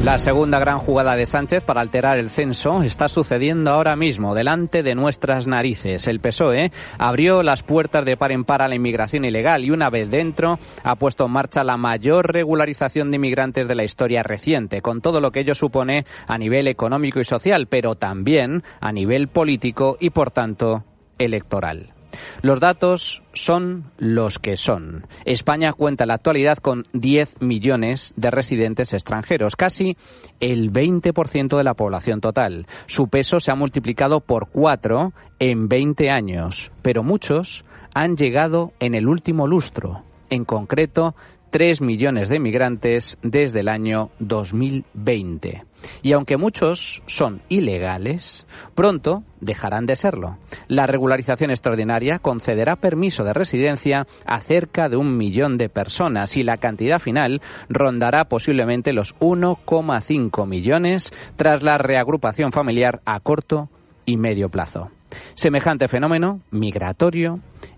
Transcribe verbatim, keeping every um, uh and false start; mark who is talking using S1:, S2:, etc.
S1: La segunda gran jugada de Sánchez para alterar el censo está sucediendo ahora mismo, delante de nuestras narices. El P S O E abrió las puertas de par en par a la inmigración ilegal y una vez dentro ha puesto en marcha la mayor regularización de inmigrantes de la historia reciente, con todo lo que ello supone a nivel económico y social, pero también a nivel político y, por tanto, electoral. Los datos son los que son. España cuenta en la actualidad con diez millones de residentes extranjeros, casi el veinte por ciento de la población total. Su peso se ha multiplicado por cuatro en veinte años, pero muchos han llegado en el último lustro, en concreto tres millones de migrantes desde el año dos mil veinte. Y aunque muchos son ilegales, pronto dejarán de serlo. La regularización extraordinaria concederá permiso de residencia a cerca de un millón de personas y la cantidad final rondará posiblemente los uno coma cinco millones tras la reagrupación familiar a corto y medio plazo. Semejante fenómeno migratorio